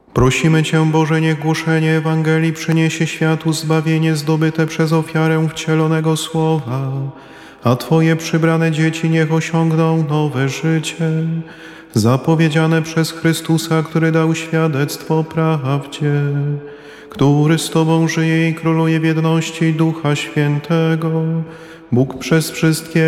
Prosimy Cię, Boże, niech głoszenie Ewangelii przyniesie światu zbawienie zdobyte przez ofiarę wcielonego Słowa, a Twoje przybrane dzieci niech osiągną nowe życie, zapowiedziane przez Chrystusa, który dał świadectwo prawdzie, który z Tobą żyje i króluje w jedności Ducha Świętego, Bóg przez wszystkie